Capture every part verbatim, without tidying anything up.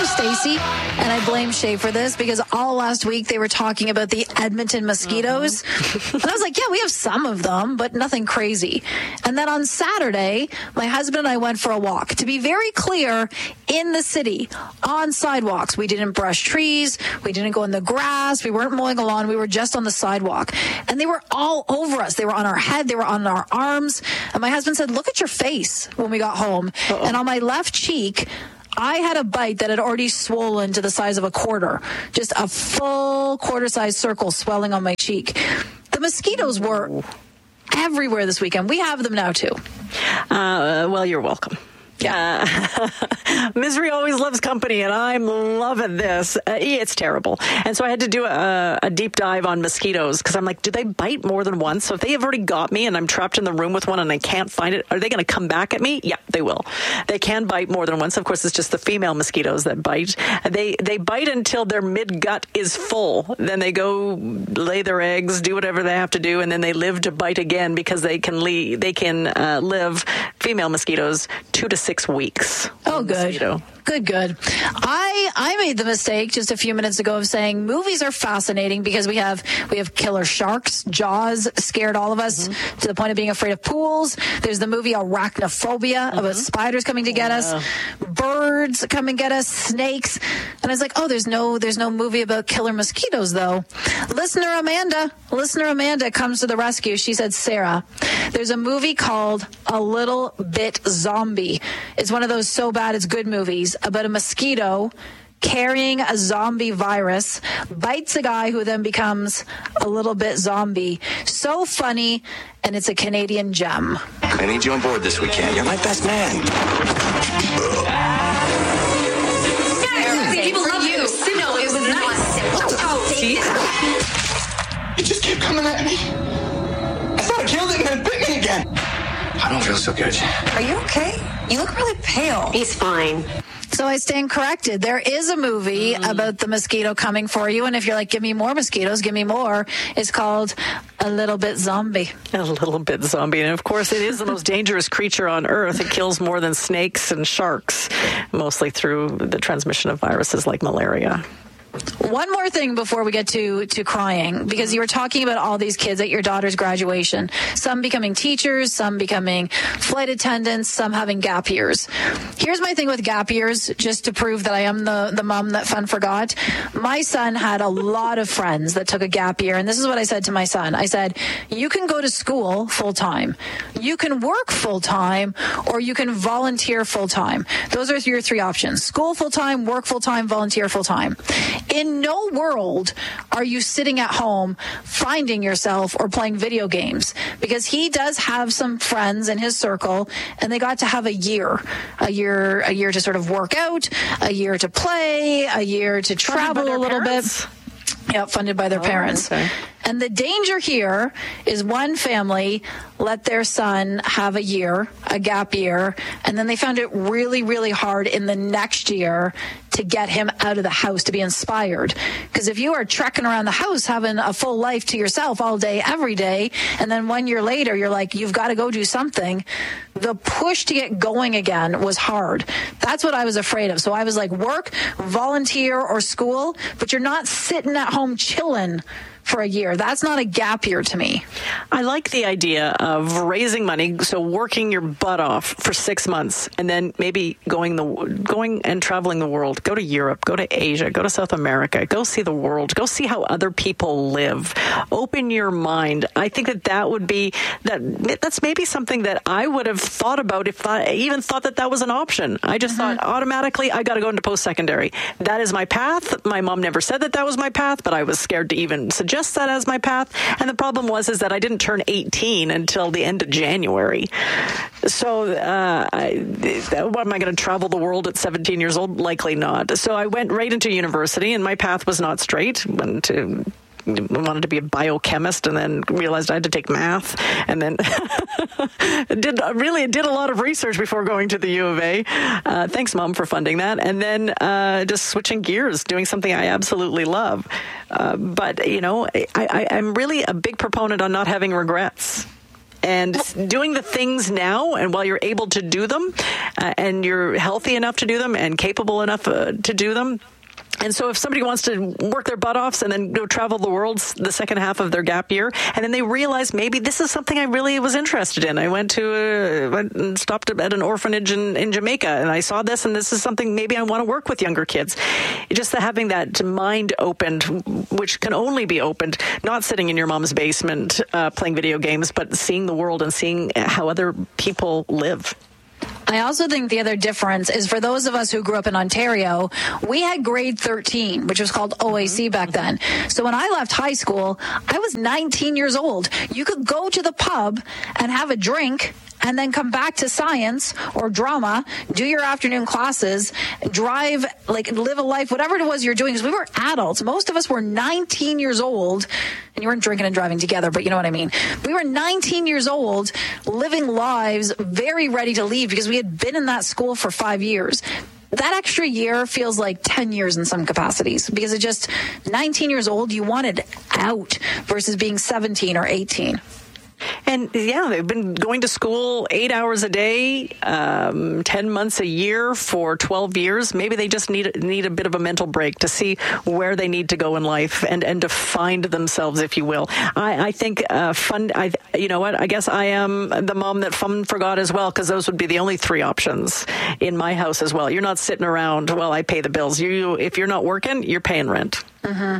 Stacey, and I blame Shay for this because all last week they were talking about the Edmonton mosquitoes. Uh-huh. And I was like, yeah, we have some of them, but nothing crazy. And then on Saturday, my husband and I went for a walk. To be very clear, in the city, on sidewalks. We didn't brush trees. We didn't go in the grass. We weren't mowing a lawn. We were just on the sidewalk. And they were all over us. They were on our head. They were on our arms. And my husband said, look at your face when we got home. Uh-oh. And on my left cheek, I had a bite that had already swollen to the size of a quarter. Just a full quarter-sized circle swelling on my cheek. The mosquitoes were everywhere this weekend. We have them now, too. Uh, well, you're welcome. Yeah. Uh, misery always loves company, and I'm loving this. Uh, it's terrible. And so I had to do a, a deep dive on mosquitoes because I'm like, do they bite more than once? So if they have already got me and I'm trapped in the room with one and I can't find it, are they going to come back at me? Yeah, they will. They can bite more than once. Of course, it's just the female mosquitoes that bite. They they bite until their mid-gut is full. Then they go lay their eggs, do whatever they have to do, and then they live to bite again because they can, le- they can uh, live, female mosquitoes, two to six weeks. Oh, good. Mosquito. Good, good. I I made the mistake just a few minutes ago of saying movies are fascinating because we have we have killer sharks. Jaws scared all of us mm-hmm. to the point of being afraid of pools. There's the movie Arachnophobia mm-hmm. about spiders coming to get yeah. us, birds come and get us, snakes. And I was like, oh, there's no there's no movie about killer mosquitoes though. Listener Amanda, listener Amanda comes to the rescue. She said, Sarah, there's a movie called A Little Bit Zombie. It's one of those so bad it's good movies about a mosquito carrying a zombie virus, bites a guy who then becomes a little bit zombie. So funny, and it's a Canadian gem. I need you on board this weekend. You're my best man. Yeah, people love you. No, it was nice. Oh, see? You just keep coming at me. I thought I killed it and then it bit me again. I don't feel so good. Are you okay? You look really pale. He's fine. So I stand corrected. There is a movie mm. about the mosquito coming for you. And if you're like, give me more mosquitoes, give me more, it's called A Little Bit Zombie. A Little Bit Zombie. And of course, it is the most dangerous creature on earth. It kills more than snakes and sharks, mostly through the transmission of viruses like malaria. One more thing before we get to, to crying, because you were talking about all these kids at your daughter's graduation, some becoming teachers, some becoming flight attendants, some having gap years. Here's my thing with gap years, just to prove that I am the, the mom that fun forgot. My son had a lot of friends that took a gap year, and this is what I said to my son. I said, you can go to school full-time, you can work full-time, or you can volunteer full-time. Those are your three options. School full-time, work full-time, volunteer full-time. In no world are you sitting at home finding yourself or playing video games, because he does have some friends in his circle and they got to have a year, a year, a year to sort of work out, a year to play, a year to travel a little parents? bit. Yeah, funded by their oh, parents. Okay. And the danger here is one family let their son have a year, a gap year, and then they found it really, really hard in the next year to get him out of the house, to be inspired. Because if you are trekking around the house having a full life to yourself all day, every day, and then one year later you're like, you've got to go do something, the push to get going again was hard. That's what I was afraid of. So I was like, work, volunteer, or school, but you're not sitting at home chilling for a year. That's not a gap year to me. I like the idea of raising money, so working your butt off for six months and then maybe going the going and traveling the world. Go to Europe, go to Asia, go to South America, go see the world, go see how other people live. Open your mind. I think that that would be, that that's maybe something that I would have thought about if I even thought that that was an option. I just mm-hmm. thought automatically I got to go into post-secondary. That is my path. My mom never said that that was my path, but I was scared to even suggest that as my path. And the problem was is that I didn't turn eighteen until the end of January. So uh, I, what am I going to travel the world at seventeen years old? Likely not. So I went right into university, and my path was not straight. Went to wanted to be a biochemist and then realized I had to take math, and then did really did a lot of research before going to the U of A. Uh, thanks, Mom, for funding that. And then uh, just switching gears, doing something I absolutely love. Uh, but, you know, I, I, I'm really a big proponent on not having regrets. and doing the things now, and while you're able to do them, uh, and you're healthy enough to do them and capable enough uh, to do them. And so if somebody wants to work their butt off and then go travel the world the second half of their gap year, and then they realize maybe this is something I really was interested in. I went to a, went and stopped at an orphanage in, in Jamaica, and I saw this, and this is something maybe I want to work with younger kids. Just having that mind opened, which can only be opened, not sitting in your mom's basement uh, playing video games, but seeing the world and seeing how other people live. I also think the other difference is for those of us who grew up in Ontario, we had grade thirteen, which was called O A C back then. So when I left high school, I was nineteen years old. You could go to the pub and have a drink and then come back to science or drama, do your afternoon classes, drive, like live a life, whatever it was you're doing. Because we were adults. Most of us were nineteen years old, and you weren't drinking and driving together, but you know what I mean. We were nineteen years old, living lives, very ready to leave because we had been in that school for five years. That extra year feels like ten years in some capacities because it just, nineteen years old, you wanted out versus being seventeen or eighteen. And yeah, they've been going to school eight hours a day, um, ten months a year for twelve years. Maybe they just need need a bit of a mental break to see where they need to go in life and, and to find themselves, if you will. I, I think uh, fun. I you know what? I guess I am the mom that fun forgot as well, because those would be the only three options in my house as well. You're not sitting around. Well, I pay the bills. You, if you're not working, you're paying rent. Mm-hmm.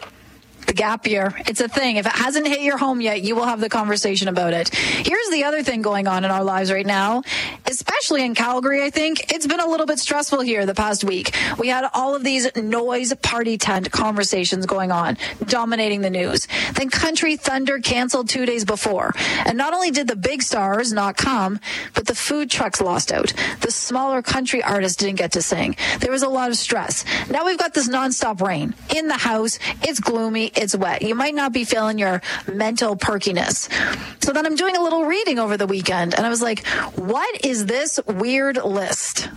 The gap year. It's a thing. If it hasn't hit your home yet, you will have the conversation about it. Here's the other thing going on in our lives right now, especially in Calgary, I think. It's been a little bit stressful here the past week. We had all of these noise party tent conversations going on, dominating the news. Then Country Thunder canceled two days before. And not only did the big stars not come, but the food trucks lost out. The smaller country artists didn't get to sing. There was a lot of stress. Now we've got this nonstop rain in the house. It's gloomy. It's wet. You might not be feeling your mental perkiness. So then I'm doing a little reading over the weekend, and I was like, what is this weird list?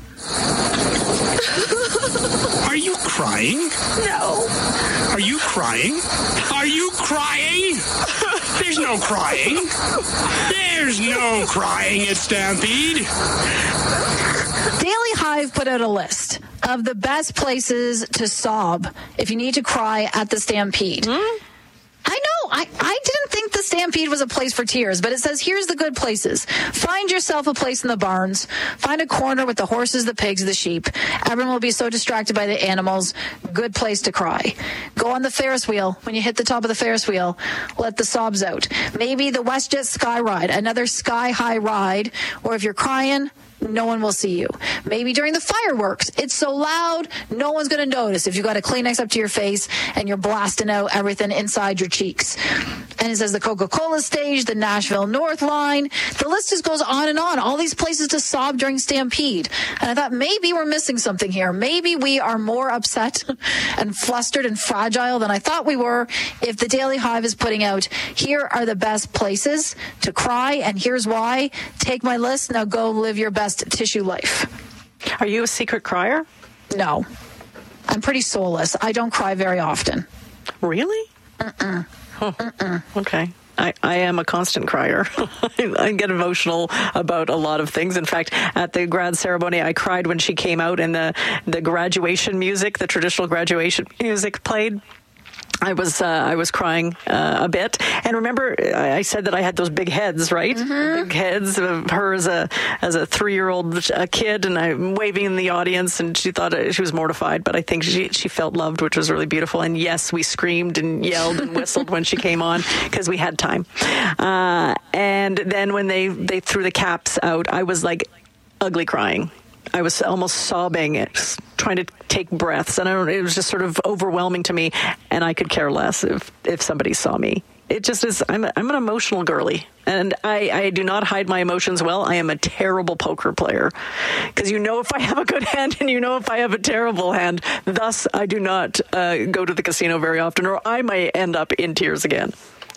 Are you crying? No. Are you crying? Are you crying? There's no crying. There's no crying at Stampede. Daily Hive put out a list of the best places to sob if you need to cry at the Stampede. Hmm? I know. I, I didn't think the Stampede was a place for tears, but it says here's the good places. Find yourself a place in the barns. Find a corner with the horses, the pigs, the sheep. Everyone will be so distracted by the animals. Good place to cry. Go on the Ferris wheel. When you hit the top of the Ferris wheel, let the sobs out. Maybe the WestJet Sky Ride, another sky-high ride, or if you're crying, no one will see you. Maybe during the fireworks, it's so loud, no one's going to notice if you got a Kleenex up to your face and you're blasting out everything inside your cheeks. And it says the Coca-Cola stage, the Nashville North line. The list just goes on and on. All these places to sob during Stampede. And I thought maybe we're missing something here. Maybe we are more upset and flustered and fragile than I thought we were if the Daily Hive is putting out, here are the best places to cry, and here's why. Take my list, now go live your best tissue life. Are you a secret crier? No. I'm pretty soulless. I don't cry very often. Really? Mm-mm. Huh. Mm-mm. Okay. I, I am a constant crier. I, I get emotional about a lot of things. In fact, at the grad ceremony, I cried when she came out and the, the graduation music, the traditional graduation music played. I was uh, I was crying uh, a bit, and remember I said that I had those big heads, right? Mm-hmm. Big heads of her as a as a three year old kid, and I'm waving in the audience, and she thought she was mortified, but I think she she felt loved, which was really beautiful. And yes, we screamed and yelled and whistled when she came on because we had time. Uh, and then when they they threw the caps out, I was like ugly crying. I was almost sobbing, trying to take breaths, and I don't, it was just sort of overwhelming to me, and I could care less if, if somebody saw me. It just is, I'm, a, I'm an emotional girly, and I, I do not hide my emotions well. I am a terrible poker player, because you know if I have a good hand, and you know if I have a terrible hand. Thus, I do not uh, go to the casino very often, or I might end up in tears again.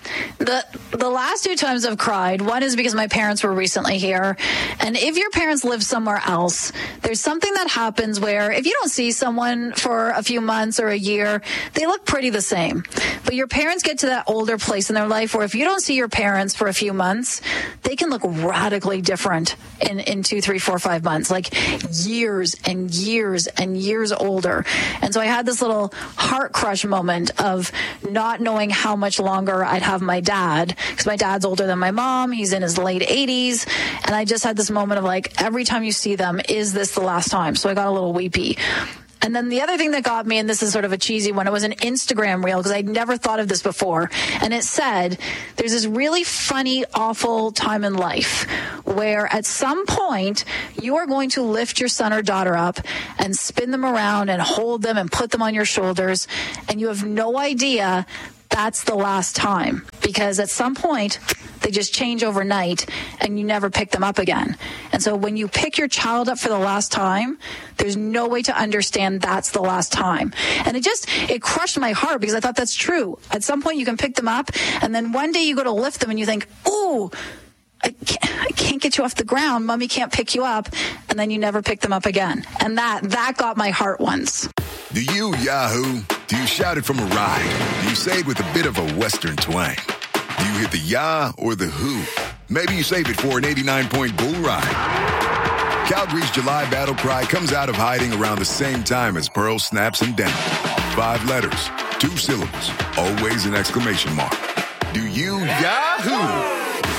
The the last two times I've cried, one is because my parents were recently here. And if your parents live somewhere else, there's something that happens where if you don't see someone for a few months or a year, they look pretty the same. But your parents get to that older place in their life where if you don't see your parents for a few months, they can look radically different in, in two, three, four, five months, like years and years and years older. And so I had this little heart crush moment of not knowing how much longer I'd have my dad, because my dad's older than my mom. He's in his late eighties. And I just had this moment of like, every time you see them, is this the last time? So I got a little weepy. And then the other thing that got me, and this is sort of a cheesy one, it was an Instagram reel because I'd never thought of this before. And it said, there's this really funny, awful time in life where at some point you are going to lift your son or daughter up and spin them around and hold them and put them on your shoulders. And you have no idea that's the last time, because at some point they just change overnight and you never pick them up again. And so when you pick your child up for the last time, there's no way to understand that's the last time. And it just, it crushed my heart because I thought that's true. At some point you can pick them up and then one day you go to lift them and you think, ooh, I can't, I can't get you off the ground. Mommy can't pick you up. And then you never pick them up again. And that, that got my heart once. Do you Yahoo? Do you shout it from a ride? Do you say it with a bit of a Western twang? Do you hit the yah or the who? Maybe you save it for an eighty-nine point bull ride. Calgary's July battle cry comes out of hiding around the same time as Pearl snaps and down. Five letters, two syllables, always an exclamation mark. Do you Yahoo?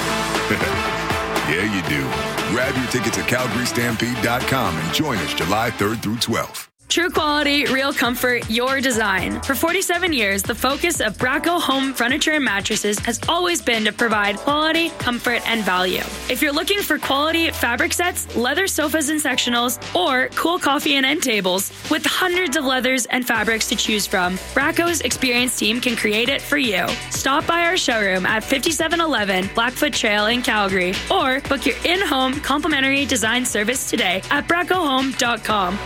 Yeah, you do. Grab your tickets at calgary stampede dot com and join us July third through twelfth. True quality, real comfort, your design. For forty-seven years, the focus of Bracco Home Furniture and Mattresses has always been to provide quality, comfort, and value. If you're looking for quality fabric sets, leather sofas and sectionals, or cool coffee and end tables, with hundreds of leathers and fabrics to choose from, Bracco's experienced team can create it for you. Stop by our showroom at fifty-seven eleven Blackfoot Trail in Calgary, or book your in-home complimentary design service today at bracco home dot com.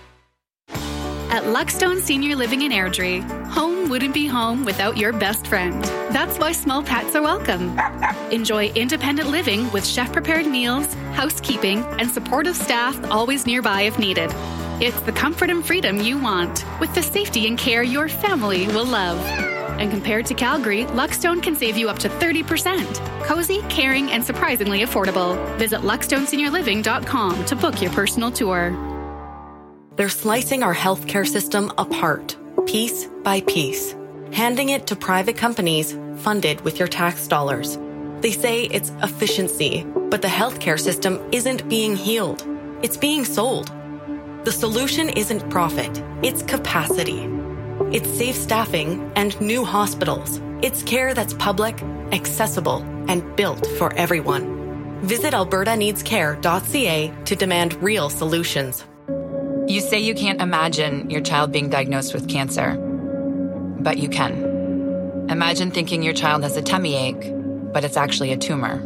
At Luckstone Senior Living in Airdrie, home wouldn't be home without your best friend. That's why small pets are welcome. Enjoy independent living with chef-prepared meals, housekeeping, and supportive staff always nearby if needed. It's the comfort and freedom you want, with the safety and care your family will love. And compared to Calgary, Luckstone can save you up to thirty percent. Cozy, caring, and surprisingly affordable. Visit luckstone senior living dot com to book your personal tour. They're slicing our healthcare system apart, piece by piece, handing it to private companies funded with your tax dollars. They say it's efficiency, but the healthcare system isn't being healed. It's being sold. The solution isn't profit, it's capacity. It's safe staffing and new hospitals. It's care that's public, accessible, and built for everyone. Visit alberta needs care dot c a to demand real solutions. You say you can't imagine your child being diagnosed with cancer, but you can. Imagine thinking your child has a tummy ache, but it's actually a tumor.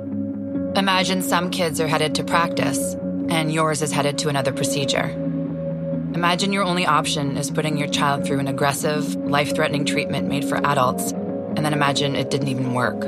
Imagine some kids are headed to practice, and yours is headed to another procedure. Imagine your only option is putting your child through an aggressive, life-threatening treatment made for adults, and then imagine it didn't even work.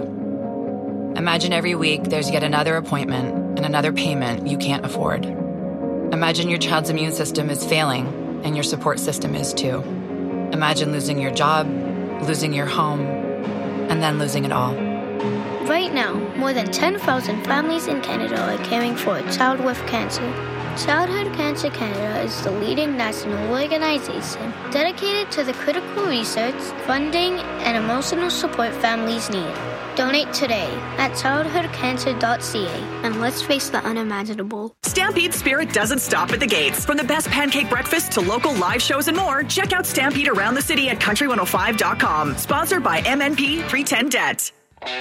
Imagine every week there's yet another appointment and another payment you can't afford. Imagine your child's immune system is failing, and your support system is too. Imagine losing your job, losing your home, and then losing it all. Right now, more than ten thousand families in Canada are caring for a child with cancer. Childhood Cancer Canada is the leading national organization dedicated to the critical research, funding, and emotional support families need. Donate today at childhood cancer dot c a and let's face the unimaginable. Stampede spirit doesn't stop at the gates. From the best pancake breakfast to local live shows and more, check out Stampede around the city at country one oh five dot com. Sponsored by M N P three ten Debt.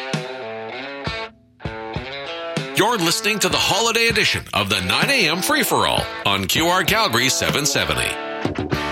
You're listening to the holiday edition of the nine a.m. Free-For-All on Q R Calgary seven seventy.